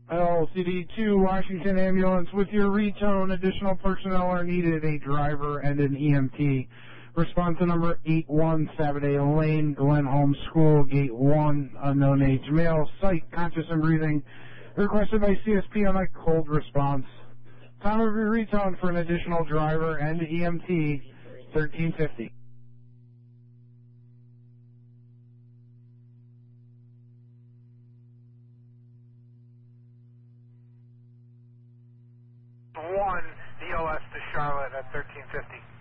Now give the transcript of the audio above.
LCD-2 Washington Ambulance with your retone. Additional personnel are needed, a driver and an EMT. Response to number 81 Sabadell Lane, Glen Holmes School, Gate 1, unknown age male, site, conscious and breathing. Requested by CSP on a cold response. Time of your retone for an additional driver and EMT, 1350. One EOS to Charlotte at 1350.